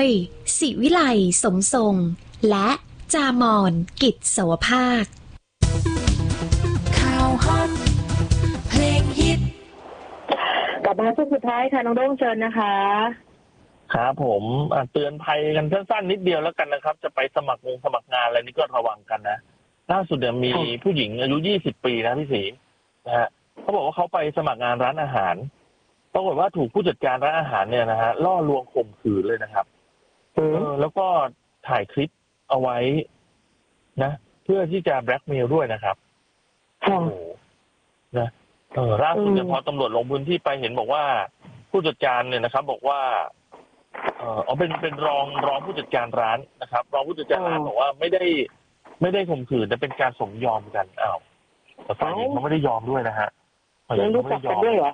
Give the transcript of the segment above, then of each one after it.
ยศิวิไลสมทรงและจามอนกิจสวภาคข่าวฮอตเพลงฮิตกลับมาช่วงสุดท้ายค่ะน้องโด้งเชิญนะคะครับผมเตือนภัยกันสั้นๆนิดเดียวแล้วกันนะครับจะไปสมัครงานอะไรนี่ก็ระวังกันนะล่าสุดเนี่ยมีผู้หญิงอายุ20 ปีนะพี่ศรีนะฮะเขาบอกว่าเขาไปสมัครงานร้านอาหารปรากฏว่าถูกผู้จัดการร้านอาหารเนี่ยนะฮะล่อลวงข่มขืนเลยนะครับแล้วก็ถ่ายคลิปเอาไว้นะเพื่อที่จะแบล็กเมลด้วยนะครับโอ้โหนะล่าสุดเนี่ยพอตำรวจลงพื้นที่ไปเห็นบอกว่าผู้จัดการเนี่ยนะครับบอกว่าเป็นรองผู้จัดการร้านนะครับรองผู้จัดการร้านบอกว่าไม่ได้ข่มขืนแต่เป็นการสมยอมกันแต่ฝ่ายหญิงเขาไม่ได้ยอมด้วยนะฮะยังรู้จักกันด้วยเหรอ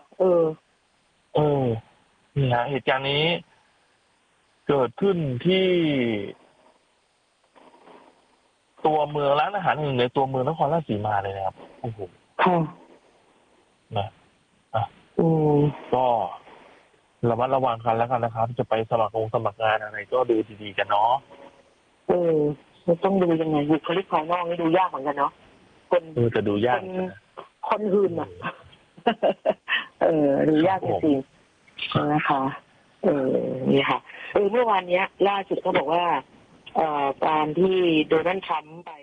นี่ฮะเหตุการณ์นี้เกิดขึ้นที่ตัวเมืองร้านอาหารหนึ่งในตัวเมืองนครราชสีมาเลยนะครับโอ้โหนะก็ระมัดระวังกันแล้วกันนะครับจะไปสมัครงานอะไรก็ดูดีๆกันเนาะต้องดูยังไงบุคลิกภายนอกนี่ดูยากเหมือนกันเนาะจะดูยากคนหื่นอ่ะดูยากจริงๆนะคะนี่ค่ะเมื่อวานนี้ล่าสุดเขาบอกว่าการที่โดนัลด์ทรัมป์ไป